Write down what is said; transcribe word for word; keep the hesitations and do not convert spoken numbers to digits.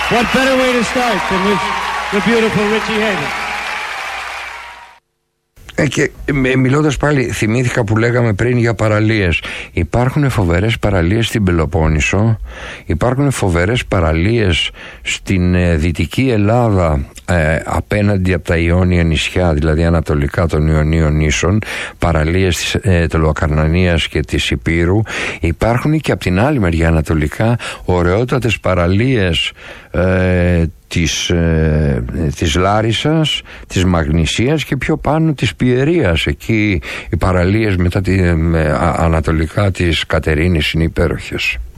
What better way to start than with the beautiful Richie Havens. Ε, και ε, μιλώντας πάλι, θυμήθηκα που λέγαμε πριν για παραλίες. Υπάρχουν φοβερές παραλίες στην Πελοπόννησο, υπάρχουν φοβερές παραλίες στην ε, Δυτική Ελλάδα, ε, απέναντι από τα Ιόνια νησιά, δηλαδή ανατολικά των Ιωνίων νήσων, παραλίες της ε, Τελωακαρνανίας και της Υπήρου. Υπάρχουν και από την άλλη μεριά ανατολικά ωραιότατες παραλίες ε, της, ε, της Λάρισσας, της Μαγνησίας και πιο πάνω της Πιερίας. Εκεί οι παραλίες μετά τη, με, α, ανατολικά της Κατερίνης είναι υπέροχες.